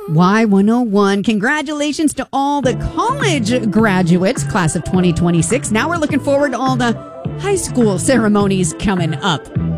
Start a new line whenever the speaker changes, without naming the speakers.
Y101. Congratulations to all the college graduates, class of 2026. Now we're looking forward to all the high school ceremonies coming up.